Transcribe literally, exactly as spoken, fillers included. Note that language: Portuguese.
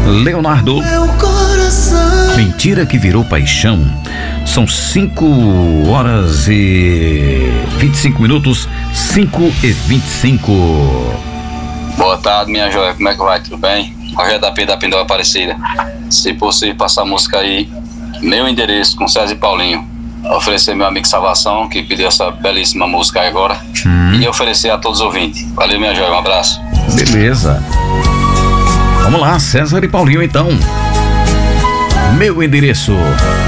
Leonardo. Mentira que virou paixão. São cinco horas e vinte e cinco minutos, cinco e vinte e cinco. Boa tarde, minha joia, como é que vai? Tudo bem? Rogério da P da Pindora Aparecida. Se possível, passar a música aí, Meu Endereço, com César e Paulinho. Oferecer meu amigo Salvação, que pediu essa belíssima música aí agora. Hum. E oferecer a todos os ouvintes. Valeu, minha joia, um abraço. Beleza. Vamos lá, César e Paulinho então. Meu Endereço.